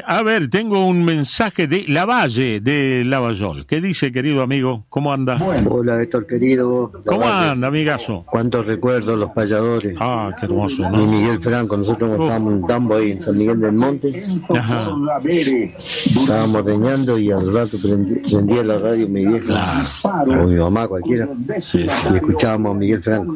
A ver, tengo un mensaje de Lavalle, de Lavallol. ¿Qué dice, querido amigo? ¿Cómo anda? Hola, Héctor querido. ¿Cómo anda, amigazo? Cuántos recuerdos, los payadores. Ah, qué hermoso, ¿no? Y Miguel Franco, nosotros estábamos en tambo ahí en San Miguel del Monte. Ajá. Estábamos ordeñando y al rato prendía la radio mi vieja, o mi mamá, cualquiera, Sí. y escuchábamos a Miguel Franco.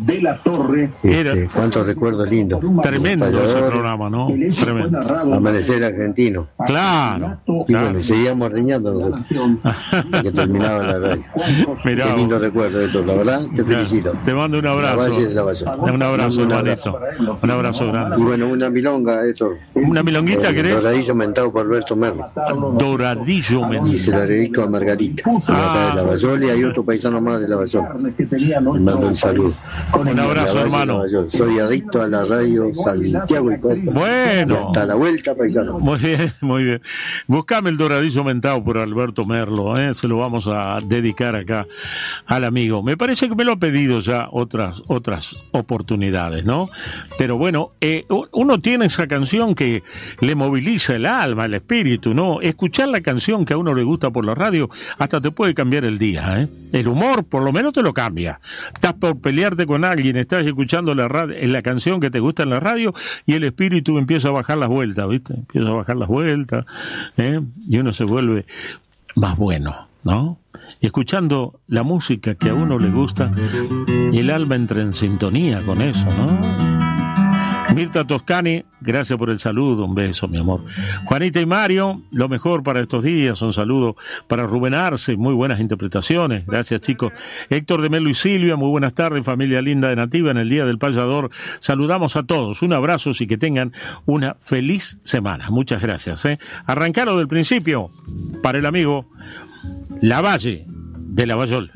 Cuántos recuerdos lindos. Tremendo Los ese payadores, programa, ¿no? Tremendo. Amanecer argentino. Claro. Y bueno, seguíamos ordeñando nosotros, hasta que terminaba la radio. Mirá, Qué lindo recuerdo, Héctor, la verdad, te felicito. te mando un abrazo. Lavalle de Lavallol. Un abrazo, Un hermanito. Un abrazo grande. Y bueno, una milonga, Héctor. ¿Una milonguita querés? Doradillo mentado por Alberto Merlo. Doradillo, Y se la dedico a Margarita, acá de Lavallol, y hay otro paisano más de Lavallol. Le mando un saludo. Un abrazo, Lavalle, hermano. Lavallol. Soy adicto a la radio Santiago y Copa. Bueno. Y hasta la vuelta, paisano. Muy bien, muy bien. Buscame el doradillo mentado por Alberto Merlo, ¿eh? Se lo vamos a dedicar acá al amigo. Me parece que me lo ha pedido ya otras oportunidades, ¿no? Pero bueno, uno tiene esa canción que le moviliza el alma, el espíritu, ¿no? Escuchar la canción que a uno le gusta por la radio hasta te puede cambiar el día, ¿eh? El humor por lo menos te lo cambia. Estás por pelearte con alguien, estás escuchando la canción que te gusta en la radio y el espíritu empieza a bajar las vueltas, ¿viste? Empieza a bajar las vueltas, ¿eh? Y uno se vuelve más bueno, ¿no? Y escuchando la música que a uno le gusta y el alma entra en sintonía con eso, ¿no? Mirta Toscani, gracias por el saludo, un beso, mi amor. Juanita y Mario, lo mejor para estos días, un saludo para Rubén Arce, muy buenas interpretaciones, gracias chicos. Héctor de Melo y Silvia, muy buenas tardes, familia linda de Nativa, en el Día del Payador, saludamos a todos, un abrazo y que tengan una feliz semana, muchas gracias. Arrancaron del principio, para el amigo Lavalle de Lavallol.